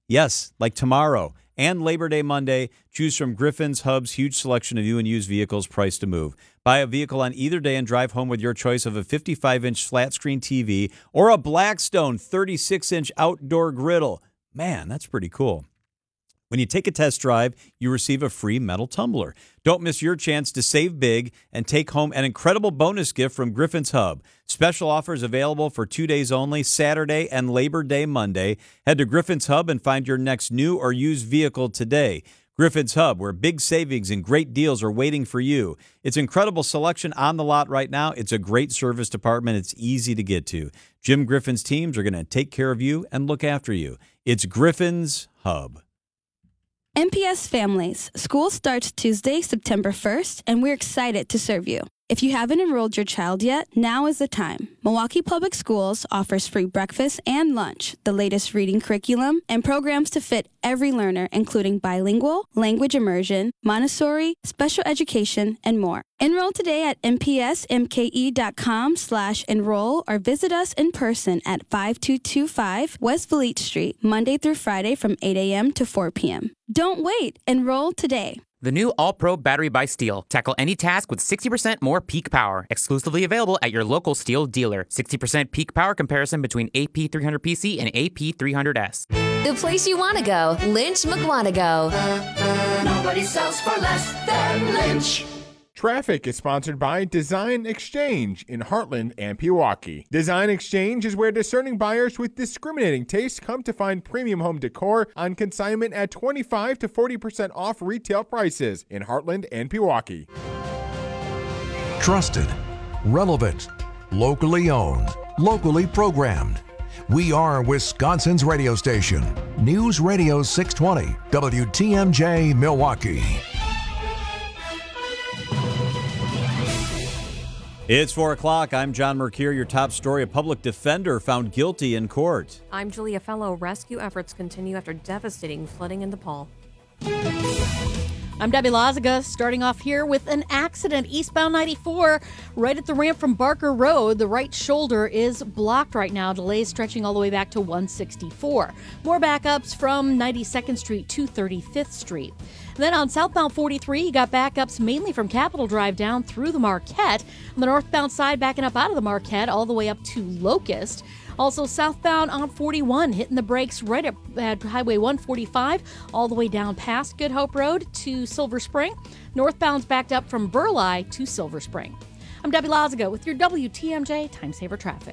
Yes, like tomorrow and Labor Day Monday. Choose from Griffin's Hub's huge selection of new and used vehicles priced to move. Buy a vehicle on either day and drive home with your choice of a 55-inch flat-screen TV or a Blackstone 36-inch outdoor griddle. Man, that's pretty cool. When you take a test drive, you receive a free metal tumbler. Don't miss your chance to save big and take home an incredible bonus gift from Griffin's Hub. Special offers available for 2 days only, Saturday and Labor Day Monday. Head to Griffin's Hub and find your next new or used vehicle today. Griffin's Hub, where big savings and great deals are waiting for you. It's incredible selection on the lot right now. It's a great service department. It's easy to get to. Jim Griffin's teams are going to take care of you and look after you. It's Griffin's Hub. MPS Families. School starts Tuesday, September 1st, and we're excited to serve you. If you haven't enrolled your child yet, now is the time. Milwaukee Public Schools offers free breakfast and lunch, the latest reading curriculum, and programs to fit every learner, including bilingual, language immersion, Montessori, special education, and more. Enroll today at mpsmke.com/enroll or visit us in person at 5225 West Valete Street, Monday through Friday from 8 a.m. to 4 p.m. Don't wait. Enroll today. The new All-Pro battery by Steel. Tackle any task with 60% more peak power. Exclusively available at your local Steel dealer. 60% peak power comparison between AP300PC and AP300S. The place you want to go, Lynch McWanago. Nobody sells for less than Lynch. Traffic is sponsored by Design Exchange in Heartland and Pewaukee. Design Exchange is where discerning buyers with discriminating tastes come to find premium home decor on consignment at 25 to 40% off retail prices in Heartland and Pewaukee. Trusted, relevant, locally owned, locally programmed. We are Wisconsin's radio station. News Radio 620, WTMJ Milwaukee. It's 4 o'clock. I'm John Mercure. Your top story, a public defender found guilty in court. I'm Julia Fellow. Rescue efforts continue after devastating flooding in DePaul. I'm Debbie Lazaga, starting off here with an accident eastbound 94 right at the ramp from Barker Road. The right shoulder is blocked right now. Delays stretching all the way back to 164. More backups from 92nd Street to 35th Street. Then on southbound 43, you got backups mainly from Capitol Drive down through the Marquette. On the northbound side, backing up out of the Marquette all the way up to Locust. Also southbound on 41, hitting the brakes right at Highway 145, all the way down past Good Hope Road to Silver Spring. Northbound's backed up from Burleigh to Silver Spring. I'm Debbie Lazaga with your WTMJ Time Saver Traffic.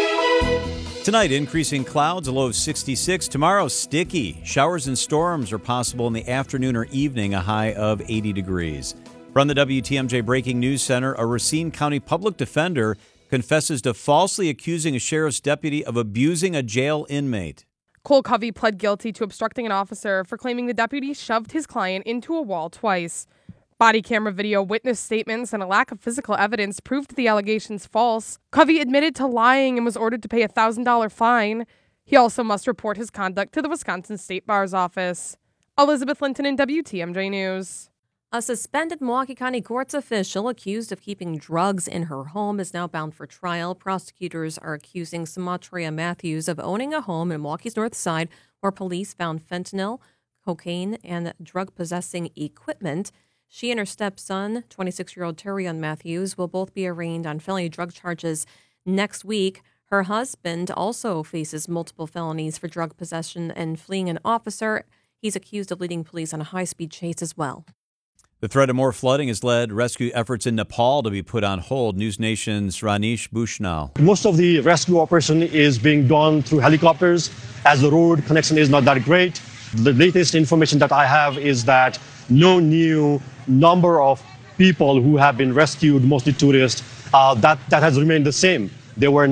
Tonight, increasing clouds, a low of 66. Tomorrow, sticky. Showers and storms are possible in the afternoon or evening, a high of 80 degrees. From the WTMJ Breaking News Center, a Racine County public defender confesses to falsely accusing a sheriff's deputy of abusing a jail inmate. Cole Covey pled guilty to obstructing an officer for claiming the deputy shoved his client into a wall twice. Body camera video, witness statements, and a lack of physical evidence proved the allegations false. Covey admitted to lying and was ordered to pay a $1,000 fine. He also must report his conduct to the Wisconsin State Bar's office. Elizabeth Linton in WTMJ News. A suspended Milwaukee County Courts official accused of keeping drugs in her home is now bound for trial. Prosecutors are accusing Sumatria Matthews of owning a home in Milwaukee's North Side where police found fentanyl, cocaine, and drug-possessing equipment. She and her stepson, 26-year-old Terrion Matthews, will both be arraigned on felony drug charges next week. Her husband also faces multiple felonies for drug possession and fleeing an officer. He's accused of leading police on a high-speed chase as well. The threat of more flooding has led rescue efforts in Nepal to be put on hold. News Nation's Ranish Bushnell. Most of the rescue operation is being done through helicopters as the road connection is not that great. The latest information that I have is that no new number of people who have been rescued, mostly tourists, that has remained the same. There were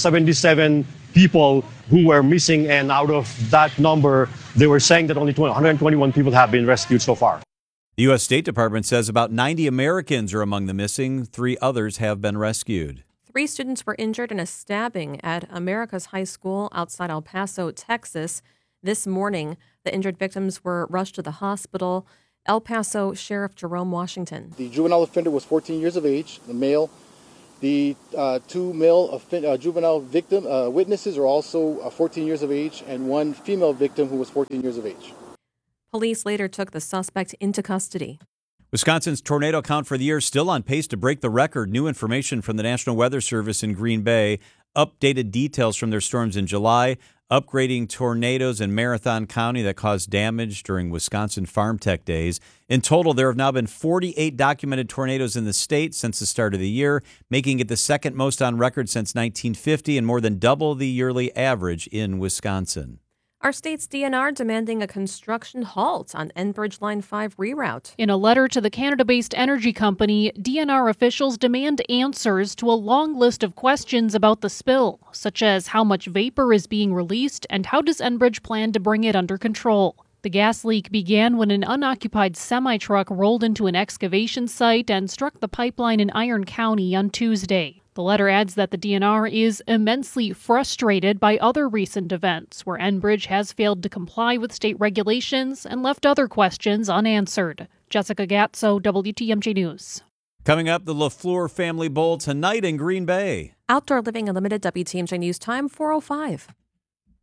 977 people who were missing, and out of that number, they were saying that only 121 people have been rescued so far. The U.S. State Department says about 90 Americans are among the missing. 3 others have been rescued. 3 students were injured in a stabbing at America's High School outside El Paso, Texas. This morning, the injured victims were rushed to the hospital. El Paso Sheriff Jerome Washington. The juvenile offender was 14 years of age, the male, The two male juvenile witnesses are also 14 years of age, and one female victim who was 14 years of age. Police later took the suspect into custody. Wisconsin's tornado count for the year is still on pace to break the record. New information from the National Weather Service in Green Bay, updated details from their storms in July, upgrading tornadoes in Marathon County that caused damage during Wisconsin Farm Tech Days. In total, there have now been 48 documented tornadoes in the state since the start of the year, making it the second most on record since 1950 and more than double the yearly average in Wisconsin. Our state's DNR demanding a construction halt on Enbridge Line 5 reroute. In a letter to the Canada-based energy company, DNR officials demand answers to a long list of questions about the spill, such as how much vapor is being released and how does Enbridge plan to bring it under control. The gas leak began when an unoccupied semi-truck rolled into an excavation site and struck the pipeline in Iron County on Tuesday. The letter adds that the DNR is immensely frustrated by other recent events where Enbridge has failed to comply with state regulations and left other questions unanswered. Jessica Gatso, WTMJ News. Coming up, the LaFleur Family Bowl tonight in Green Bay. Outdoor Living Unlimited, WTMJ News time 4:05.